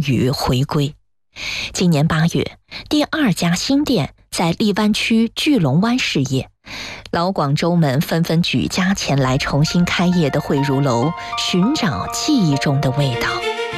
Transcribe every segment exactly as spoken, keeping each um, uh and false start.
于回归。今年八月，第二家新店在荔湾区巨龙湾试业，老广州们纷纷举家前来重新开业的汇如楼，寻找记忆中的味道。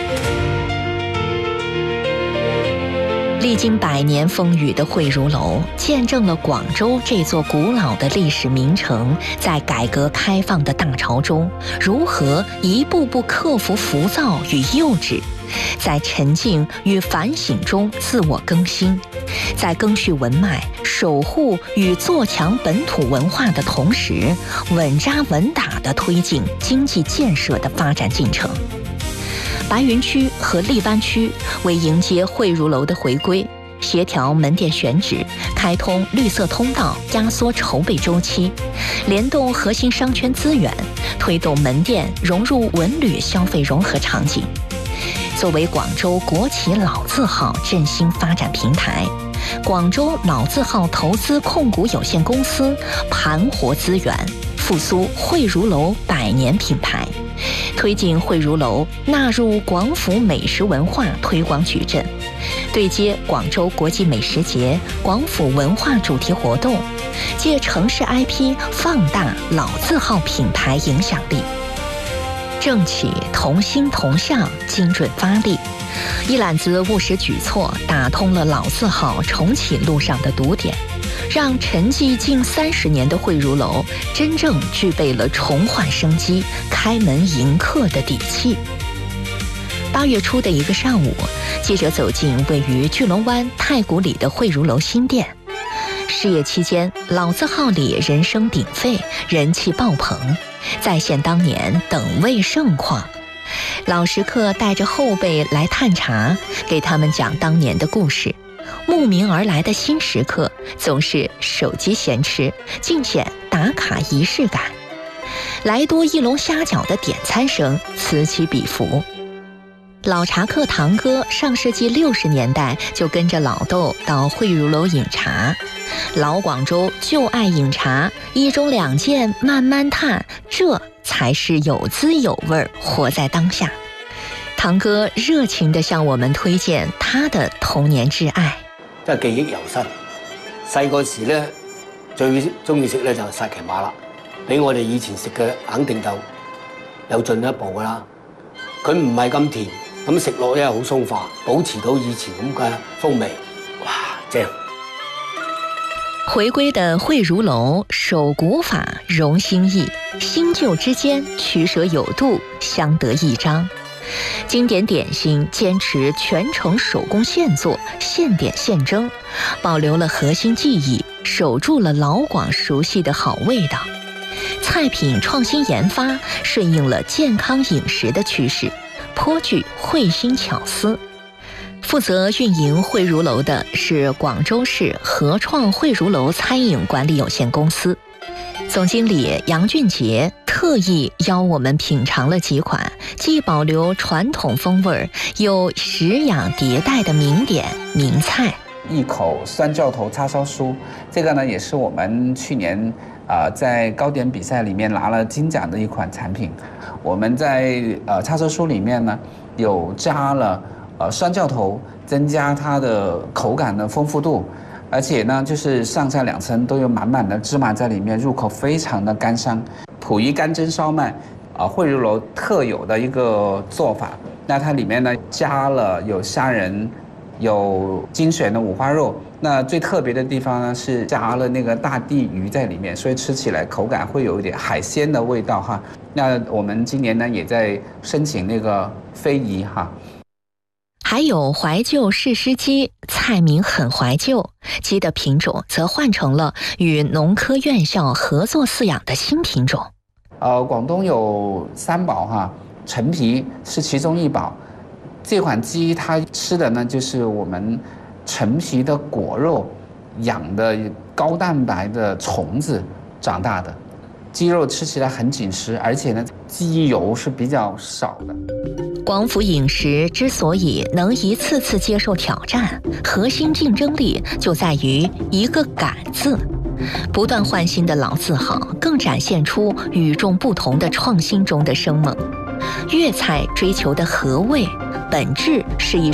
历经百年风雨的汇如楼，见证了广州这座古老的历史名城在改革开放的大潮中，如何一步步克服浮躁与幼稚，在沉静与反省中自我更新，在赓续文脉、守护与做强本土文化的同时，稳扎稳打地推进经济建设的发展进程。白云区和荔湾区为迎接汇如楼的回归，协调门店选址，开通绿色通道，压缩筹备周期，联动核心商圈资源，推动门店融入文旅消费融合场景。作为广州国企老字号振兴发展平台，广州老字号投资控股有限公司盘活资源，复苏汇如楼百年品牌，推进汇如楼纳入广府美食文化推广矩阵，对接广州国际美食节、广府文化主题活动，借城市 I P 放大老字号品牌影响力。政企同心同向，精准发力，一揽子务实举措打通了老字号重启路上的堵点，让沉寂近三十年的汇如楼真正具备了重焕生机、开门迎客的底气。八月初的一个上午，记者走进位于巨龙湾太古里的汇如楼新店。试业期间，老字号里人声鼎沸，人气爆棚，再现当年等位盛况。老食客带着后辈来探查，给他们讲当年的故事。慕名而来的新食客总是手机闲吃，尽显打卡仪式感。来多一笼虾饺的点餐声此起彼伏。老茶客堂哥上世纪六十年代就跟着老豆到汇如楼饮茶，老广州就爱饮茶，一盅两件慢慢叹，这才是有滋有味，活在当下。堂哥热情地向我们推荐他的童年挚愛， 真係記憶猶新。細個時咧，最中意食咧就係薩琪瑪啦，比我哋以前食嘅肯定就有進一步噶啦。佢唔係咁甜，咁食落咧好鬆化，保持到以前咁嘅風味，哇，正！ 回歸的匯如樓，守古法，融新意，新舊之間取捨有度，相得益彰。经典点心坚持全程手工现做，现点现蒸，保留了核心技艺，守住了老广熟悉的好味道。菜品创新研发顺应了健康饮食的趋势，颇具会心巧思。负责运营汇如楼的是广州市合创汇如楼餐饮管理有限公司。总经理杨俊杰特意邀我们品尝了几款既保留传统风味又食养迭代的名点名菜。 一口酸椒头叉烧酥，这个呢也是我们去年呃在糕点比赛里面拿了金奖的一款产品。我们在呃叉烧酥里面呢有加了呃酸椒头，增加它的口感的丰富度。而且呢，就是上下两层都有满满的芝麻在里面，入口非常的干香。溥仪干蒸烧麦，啊，汇如楼特有的一个做法。那它里面呢加了有虾仁，有精选的五花肉。那最特别的地方呢是加了那个大地鱼在里面，所以吃起来口感会有一点海鲜的味道哈。那我们今年呢也在申请那个非遗哈。 还有怀旧试吃鸡，菜名很怀旧，鸡的品种则换成了与农科院校合作饲养的新品种。 呃，广东有三宝哈，陈皮是其中一宝。这款鸡它吃的呢就是我们陈皮的果肉养的高蛋白的虫子长大的。鸡肉吃起来很紧实，而且呢鸡油是比较少的。 广府饮食之所以能一次次接受挑战，核心竞争力就在于一个敢字。不断换新的老字号更展现出与众不同的创新中的生猛。粤菜追求的和味本质是一